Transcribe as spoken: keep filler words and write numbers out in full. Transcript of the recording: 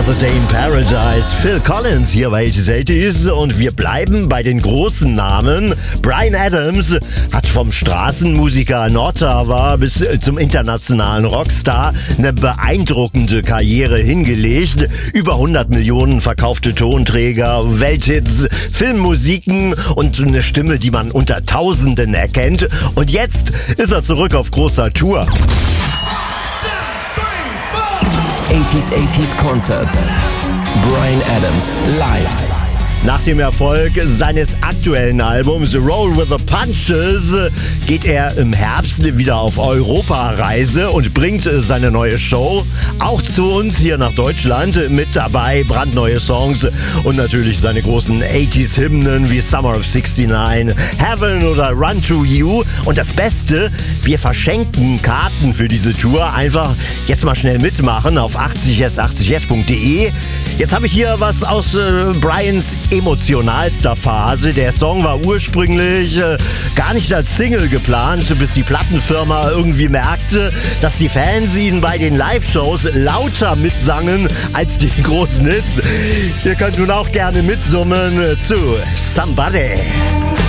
Another Day in Paradise. Phil Collins hier bei achtzig achtzig und wir bleiben bei den großen Namen. Bryan Adams hat vom Straßenmusiker in Ottawa bis zum internationalen Rockstar eine beeindruckende Karriere hingelegt. Über hundert Millionen verkaufte Tonträger, Welthits, Filmmusiken und eine Stimme, die man unter Tausenden erkennt. Und jetzt ist er zurück auf großer Tour. achtzig achtzig Concert. Bryan Adams live. Nach dem Erfolg seines aktuellen Albums Roll with the Punches geht er im Herbst wieder auf Europareise und bringt seine neue Show auch zu uns hier nach Deutschland. Mit dabei brandneue Songs und natürlich seine großen achtziger-Hymnen wie Summer of sixty-nine, Heaven oder Run to You. Und das Beste, wir verschenken Karten für diese Tour. Einfach jetzt mal schnell mitmachen auf achtzig s achtzig s punkt de. Jetzt habe ich hier was aus äh, Bryans emotionalster Phase. Der Song war ursprünglich äh, gar nicht als Single geplant, bis die Plattenfirma irgendwie merkte, dass die Fans ihn bei den Live-Shows lauter mitsangen als die großen Hits. Ihr könnt nun auch gerne mitsummen zu Somebody.